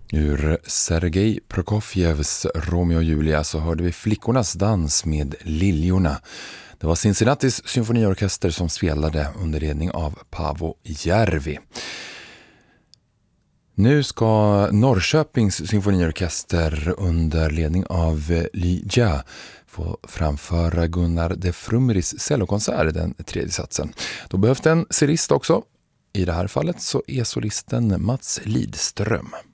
Ur Sergej Prokofjevs Romeo och Julia så hörde vi Flickornas dans med liljorna. Det var Cincinnatis symfoniorkester som spelade under ledning av Paavo Järvi. Nu ska Norrköpings symfoniorkester under ledning av Li Jia få framföra Gunnar de Frummeris cellokonsert, den tredje satsen. Då behövs det en solist också. I det här fallet så är solisten Mats Lidström.